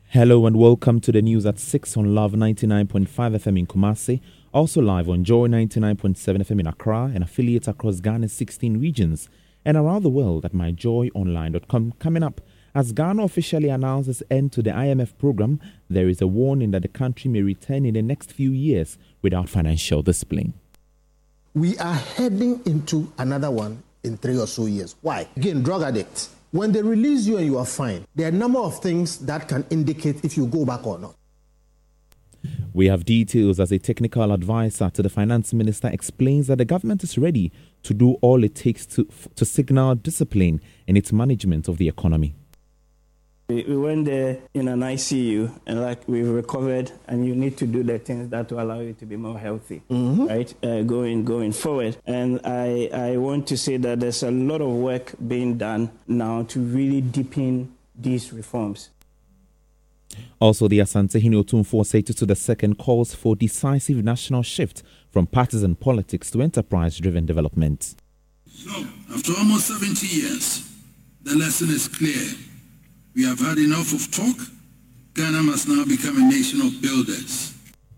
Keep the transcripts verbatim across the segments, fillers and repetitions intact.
Hello and welcome to the news at six on Love ninety-nine point five F M in Kumasi, also live on Joy ninety-nine point seven F M in Accra and affiliates across Ghana's sixteen regions and around the world at my joy online dot com. Coming up, as Ghana officially announces end to the I M F program, there is a warning that the country may return in the next few years without financial discipline. We are heading into another one in three or so years. Why? Again, drug addicts. When they release you and you are fine, there are a number of things that can indicate if you go back or not. We have details as a technical advisor to the finance minister explains that the government is ready to do all it takes to, to signal discipline in its management of the economy. We went there in an I C U and like we've recovered, and you need to do the things that will allow you to be more healthy, mm-hmm. right? Uh, going going forward. And I, I want to say that there's a lot of work being done now to really deepen these reforms. Also, the Asante-Hene Otumfuo stated to the second calls for decisive national shift from partisan politics to enterprise-driven development. So, after almost seventy years, the lesson is clear. We have had enough of talk. Ghana must now become a nation of builders.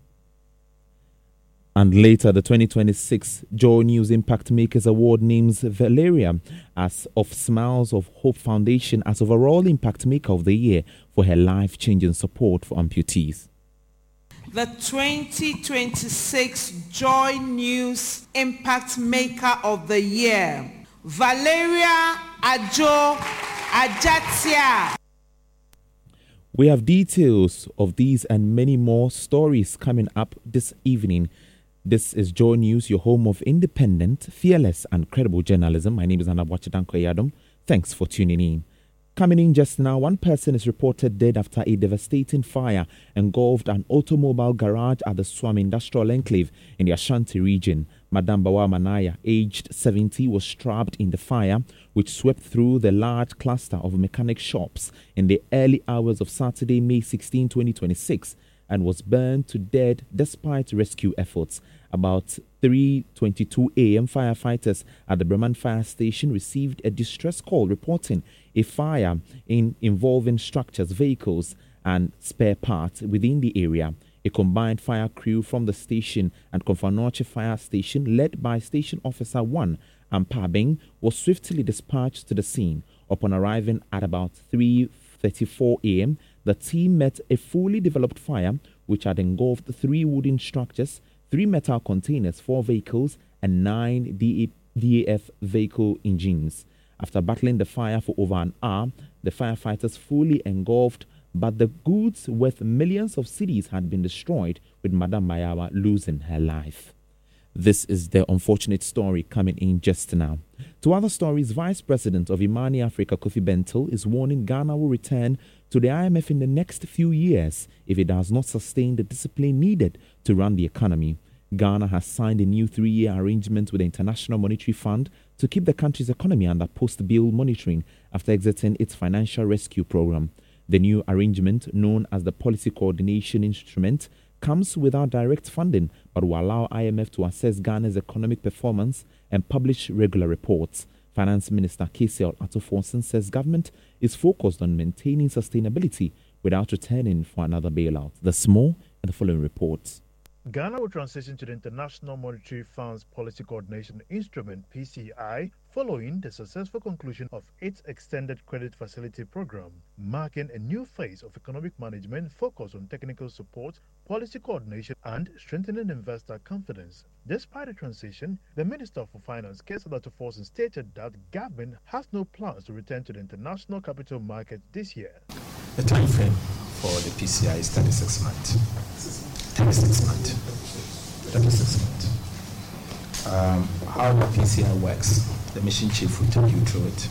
And later, the twenty twenty-six Joy News Impact Makers Award names Valeria as of Smiles of Hope Foundation as overall Impact Maker of the Year for her life-changing support for amputees. The twenty twenty-six Joy News Impact Maker of the Year, Valeria Ajo Ajatia. We have details of these and many more stories coming up this evening. This is Joy News, your home of independent, fearless and credible journalism. My name is Anabuachidanko Yadom. Thanks for tuning in. Coming in just now, one person is reported dead after a devastating fire engulfed an automobile garage at the Swam Industrial Enclave in the Ashanti region. Madam Bawa Manaya, aged seventy, was trapped in the fire, which swept through the large cluster of mechanic shops in the early hours of Saturday, May sixteenth, twenty twenty-six, and was burned to death despite rescue efforts. About three twenty-two a m, firefighters at the Breman Fire Station received a distress call reporting a fire in involving structures, vehicles, and spare parts within the area. A combined fire crew from the station and Konfanoche Fire Station, led by Station Officer one, Ampabeng, was swiftly dispatched to the scene. Upon arriving at about three thirty-four a m, the team met a fully developed fire which had engulfed three wooden structures, three metal containers, four vehicles, and nine D A F vehicle engines. After battling the fire for over an hour, the firefighters fully engulfed, but the goods worth millions of cedis had been destroyed, with Madam Mayawa losing her life. This is the unfortunate story coming in just now. To other stories, Vice President of Imani Africa, Kofi Bentil, is warning Ghana will return to the I M F in the next few years if it does not sustain the discipline needed to run the economy. Ghana has signed a new three-year arrangement with the International Monetary Fund to keep the country's economy under post-bill monitoring after exiting its financial rescue program. The new arrangement, known as the Policy Coordination Instrument, comes without direct funding but will allow I M F to assess Ghana's economic performance and publish regular reports. Finance Minister K C L Atoforsen says government is focused on maintaining sustainability without returning for another bailout. There's more in the following reports. Ghana will transition to the International Monetary Fund's Policy Coordination Instrument, P C I, following the successful conclusion of its Extended Credit Facility Program, marking a new phase of economic management focused on technical support, policy coordination, and strengthening investor confidence. Despite the transition, the Minister for Finance, K C L Atoforsen, stated that government has no plans to return to the international capital market this year. The time frame for the P C I is thirty-six months. thirty-six months. thirty-six months. Um, how the P C I works, the mission chief will take you through it.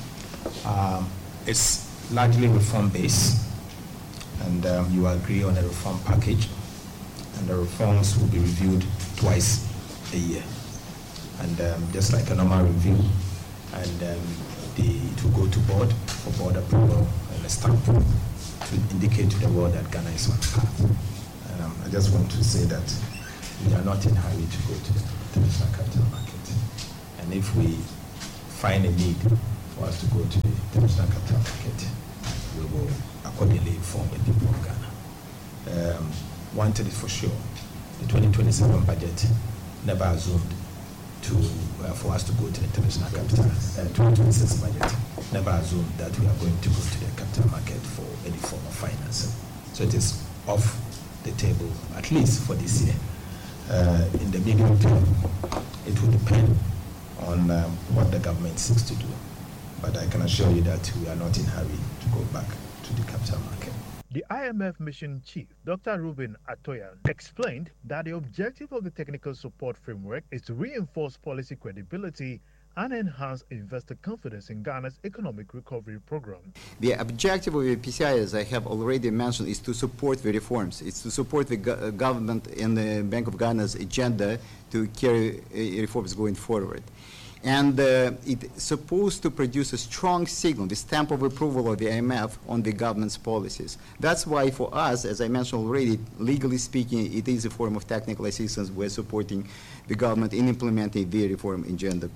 Um, it's largely reform-based, and um, you agree on a reform package, and the reforms will be reviewed twice a year. And um, just like a normal review, and um, the, it will go to board for board approval and a stamp to indicate to the world that Ghana is on path. Um, I just want to say that we are not in a hurry to go to the international capital market. And if we find a need for us to go to the international capital market, we will accordingly inform the people of Ghana. Um, one thing is for sure, the twenty twenty-seven budget never assumed to uh, for us to go to the international capital. Uh, twenty twenty-six budget never assumed that we are going to go to the capital market for any form of financing. So it is off the table, at least for this year. Uh, in the medium term, it will depend on um, what the government seeks to do. But I can assure you that we are not in a hurry to go back to the capital market. The I M F mission chief, Doctor Ruben Atoyan, explained that the objective of the technical support framework is to reinforce policy credibility and enhance investor confidence in Ghana's economic recovery program. The objective of the P C I, as I have already mentioned, is to support the reforms. It's to support the go government and the Bank of Ghana's agenda to carry uh, reforms going forward. And uh, it's supposed to produce a strong signal, the stamp of approval of the I M F on the government's policies. That's why for us, as I mentioned already, legally speaking, it is a form of technical assistance. We're supporting the government in implementing the reform agenda.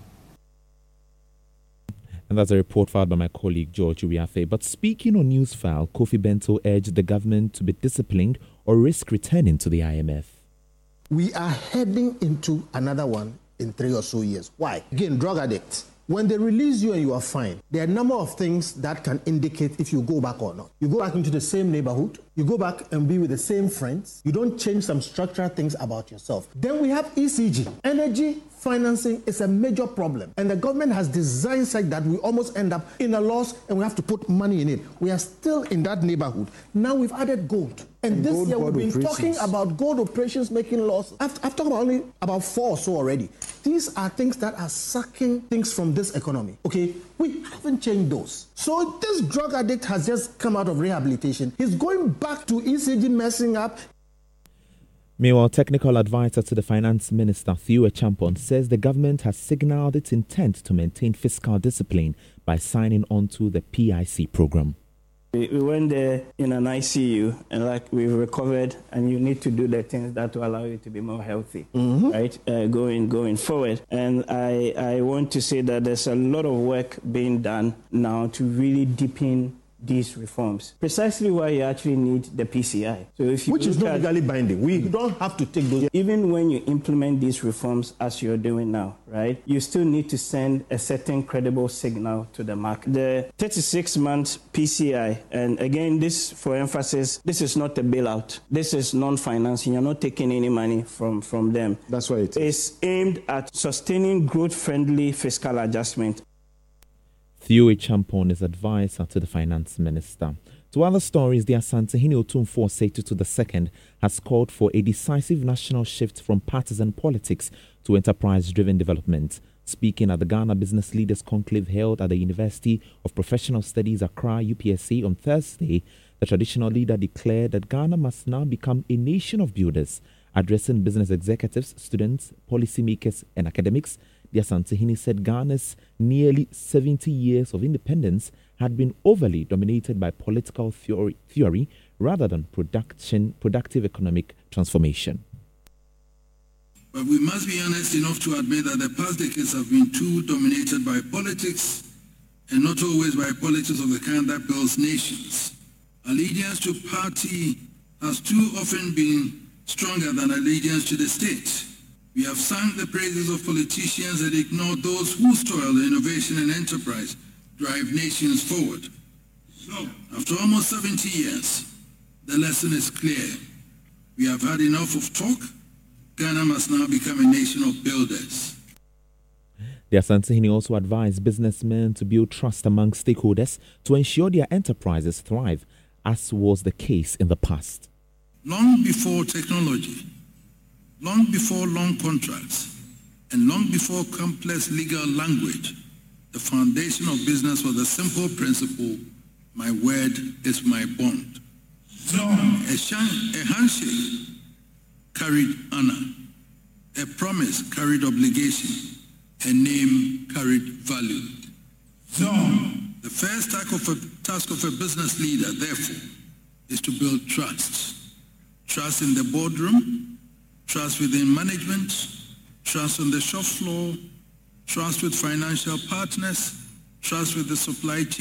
And that's a report filed by my colleague George Uriafe. But speaking on Newsfile, Kofi Bento urged the government to be disciplined or risk returning to the I M F. We are heading into another one in three or so years. Why? Again, drug addicts. When they release you and you are fine, there are a number of things that can indicate if you go back or not. You go back into the same neighborhood, you go back and be with the same friends, you don't change some structural things about yourself. Then we have E C G. Energy financing is a major problem. And the government has designed such that we almost end up in a loss and we have to put money in it. We are still in that neighborhood. Now we've added gold. And, and this gold, year we've been operations. talking about gold operations making losses. I've, I've talked about only about four or so already. These are things that are sucking things from this economy. Okay, we haven't changed those. So this drug addict has just come out of rehabilitation. He's going back to E C G messing up. Meanwhile, technical advisor to the finance minister, Theo Achampong, says the government has signaled its intent to maintain fiscal discipline by signing on to the P I C program. We went there in an I C U and like we've recovered, and you need to do the things that will allow you to be more healthy, mm-hmm. right? Uh, going going forward. And I, I want to say that there's a lot of work being done now to really deepen these reforms. Precisely why you actually need the P C I. So if you Which is not legally binding. We don't have to take those. Even when you implement these reforms as you're doing now, right, you still need to send a certain credible signal to the market. The thirty-six month P C I, and again, this for emphasis, this is not a bailout. This is non-financing. You're not taking any money from, from them. That's why it is. It's aimed at sustaining growth-friendly fiscal adjustment. Theo Achampong is advisor to the finance minister. To other stories, the Asantehene Otumfuo Osei-Tutu the second has called for a decisive national shift from partisan politics to enterprise-driven development. Speaking at the Ghana Business Leaders Conclave held at the University of Professional Studies Accra U P S A on Thursday, the traditional leader declared that Ghana must now become a nation of builders, addressing business executives, students, policymakers, and academics. The Asantehene said Ghana's nearly seventy years of independence had been overly dominated by political theory, theory rather than production, productive economic transformation. But we must be honest enough to admit that the past decades have been too dominated by politics, and not always by politics of the kind that builds nations. Allegiance to party has too often been stronger than allegiance to the state. We have sung the praises of politicians and ignored those whose toil, innovation, and enterprise drive nations forward. So, after almost seventy years, the lesson is clear. We have had enough of talk. Ghana must now become a nation of builders. The Asantehene also advised businessmen to build trust among stakeholders to ensure their enterprises thrive, as was the case in the past. Long before technology, long before long contracts, and long before complex legal language, the foundation of business was a simple principle: my word is my bond. No. A, shan- a handshake carried honor, a promise carried obligation, a name carried value. No. The first task of, a, task of a business leader, therefore, is to build trust. Trust in the boardroom, trust within management, trust on the shop floor, trust with financial partners, trust with the supply chain.